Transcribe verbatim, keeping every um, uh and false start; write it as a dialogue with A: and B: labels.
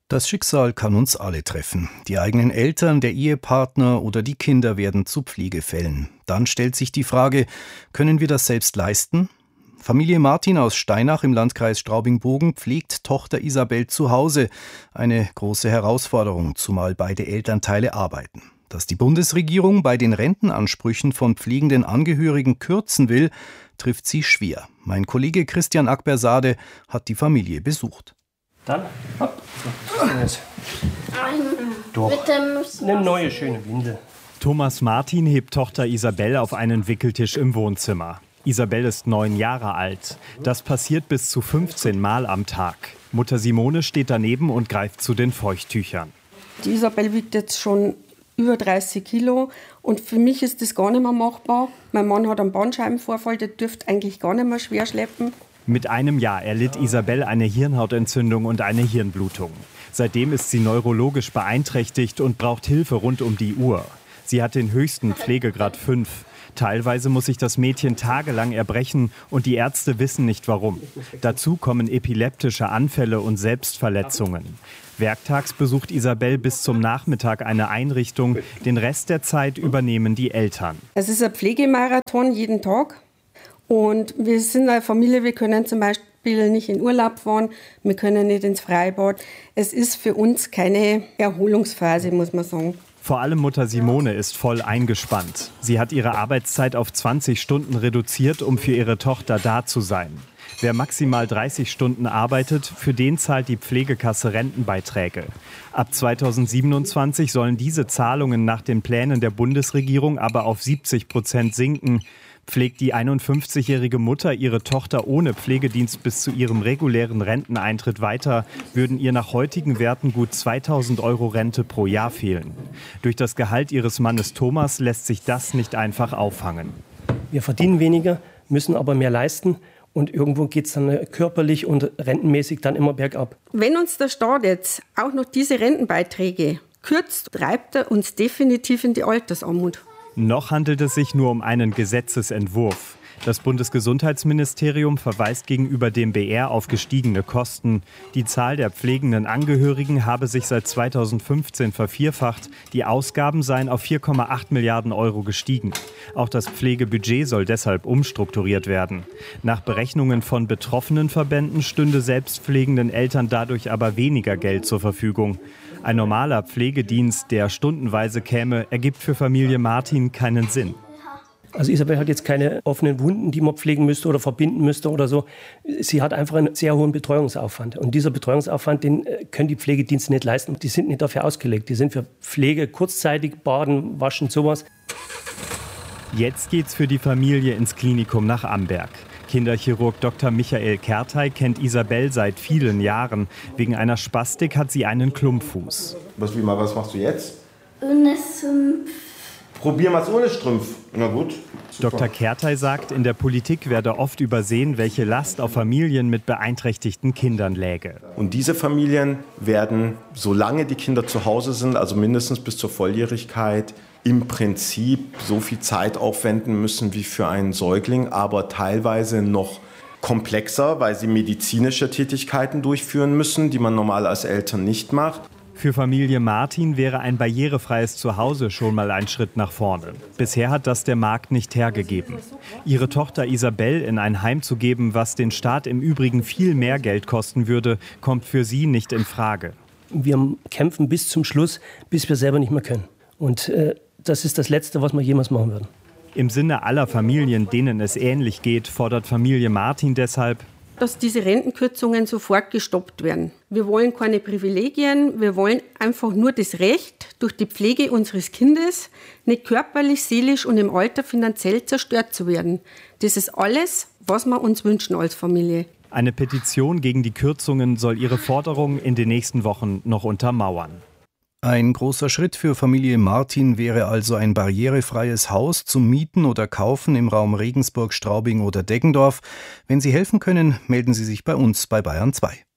A: Das Schicksal kann uns alle treffen. Die eigenen Eltern, der Ehepartner oder die Kinder werden zu Pflegefällen. Dann stellt sich die Frage, können wir das selbst leisten? Familie Martin aus Steinach im Landkreis Straubing-Bogen pflegt Tochter Isabel zu Hause. Eine große Herausforderung, zumal beide Elternteile arbeiten. Dass die Bundesregierung bei den Rentenansprüchen von pflegenden Angehörigen kürzen will, trifft sie schwer. Mein Kollege Christian Ackbersade hat die Familie besucht.
B: Dann, hopp, so, doch, eine neue schöne Windel.
C: Thomas Martin hebt Tochter Isabel auf einen Wickeltisch im Wohnzimmer. Isabel ist neun Jahre alt. Das passiert bis zu fünfzehn Mal am Tag. Mutter Simone steht daneben und greift zu den Feuchttüchern.
D: Die Isabel wiegt jetzt schon über dreißig Kilo und für mich ist das gar nicht mehr machbar. Mein Mann hat einen Bandscheibenvorfall, der dürfte eigentlich gar nicht mehr schwer schleppen.
C: Mit einem Jahr erlitt Isabel eine Hirnhautentzündung und eine Hirnblutung. Seitdem ist sie neurologisch beeinträchtigt und braucht Hilfe rund um die Uhr. Sie hat den höchsten Pflegegrad fünf. Teilweise muss sich das Mädchen tagelang erbrechen und die Ärzte wissen nicht warum. Dazu kommen epileptische Anfälle und Selbstverletzungen. Werktags besucht Isabel bis zum Nachmittag eine Einrichtung. Den Rest der Zeit übernehmen die Eltern.
D: Es ist ein Pflegemarathon jeden Tag. Und wir sind eine Familie, wir können zum Beispiel nicht in Urlaub fahren, wir können nicht ins Freibad. Es ist für uns keine Erholungsphase, muss man sagen.
C: Vor allem Mutter Simone ist voll eingespannt. Sie hat ihre Arbeitszeit auf zwanzig Stunden reduziert, um für ihre Tochter da zu sein. Wer maximal dreißig Stunden arbeitet, für den zahlt die Pflegekasse Rentenbeiträge. Ab zweitausendsiebenundzwanzig sollen diese Zahlungen nach den Plänen der Bundesregierung aber auf siebzig Prozent sinken. Pflegt die einundfünfzigjährige Mutter ihre Tochter ohne Pflegedienst bis zu ihrem regulären Renteneintritt weiter, würden ihr nach heutigen Werten gut zweitausend Euro Rente pro Jahr fehlen. Durch das Gehalt ihres Mannes Thomas lässt sich das nicht einfach auffangen.
B: Wir verdienen weniger, müssen aber mehr leisten und irgendwo geht es dann körperlich und rentenmäßig dann immer bergab.
D: Wenn uns der Staat jetzt auch noch diese Rentenbeiträge kürzt, treibt er uns definitiv in die Altersarmut.
C: Noch handelt es sich nur um einen Gesetzesentwurf. Das Bundesgesundheitsministerium verweist gegenüber dem B R auf gestiegene Kosten. Die Zahl der pflegenden Angehörigen habe sich seit zweitausendfünfzehn vervierfacht. Die Ausgaben seien auf vier Komma acht Milliarden Euro gestiegen. Auch das Pflegebudget soll deshalb umstrukturiert werden. Nach Berechnungen von betroffenen Verbänden stünde selbstpflegenden Eltern dadurch aber weniger Geld zur Verfügung. Ein normaler Pflegedienst, der stundenweise käme, ergibt für Familie Martin keinen Sinn.
B: Also Isabel hat jetzt keine offenen Wunden, die man pflegen müsste oder verbinden müsste oder so. Sie hat einfach einen sehr hohen Betreuungsaufwand. Und dieser Betreuungsaufwand, den können die Pflegedienste nicht leisten. Die sind nicht dafür ausgelegt. Die sind für Pflege kurzzeitig, Baden, Waschen, sowas.
C: Jetzt geht's für die Familie ins Klinikum nach Amberg. Kinderchirurg Doktor Michael Kertei kennt Isabel seit vielen Jahren. Wegen einer Spastik hat sie einen Klumpfuß.
E: Was, wie, mal, was machst du jetzt?
F: Ohne Sumpf.
E: Probier mal ohne Strümpf. Na gut. Super.
C: Doktor Kertei sagt, in der Politik werde oft übersehen, welche Last auf Familien mit beeinträchtigten Kindern läge.
E: Und diese Familien werden, solange die Kinder zu Hause sind, also mindestens bis zur Volljährigkeit, im Prinzip so viel Zeit aufwenden müssen wie für einen Säugling, aber teilweise noch komplexer, weil sie medizinische Tätigkeiten durchführen müssen, die man normal als Eltern nicht macht.
C: Für Familie Martin wäre ein barrierefreies Zuhause schon mal ein Schritt nach vorne. Bisher hat das der Markt nicht hergegeben. Ihre Tochter Isabel in ein Heim zu geben, was den Staat im Übrigen viel mehr Geld kosten würde, kommt für sie nicht in Frage.
B: Wir kämpfen bis zum Schluss, bis wir selber nicht mehr können. Und äh, das ist das Letzte, was wir jemals machen würden.
C: Im Sinne aller Familien, denen es ähnlich geht, fordert Familie Martin deshalb,
D: dass diese Rentenkürzungen sofort gestoppt werden. Wir wollen keine Privilegien, wir wollen einfach nur das Recht, durch die Pflege unseres Kindes nicht körperlich, seelisch und im Alter finanziell zerstört zu werden. Das ist alles, was wir uns wünschen als Familie.
C: Eine Petition gegen die Kürzungen soll ihre Forderung in den nächsten Wochen noch untermauern.
A: Ein großer Schritt für Familie Martin wäre also ein barrierefreies Haus zum Mieten oder Kaufen im Raum Regensburg, Straubing oder Deggendorf. Wenn Sie helfen können, melden Sie sich bei uns bei Bayern zwei.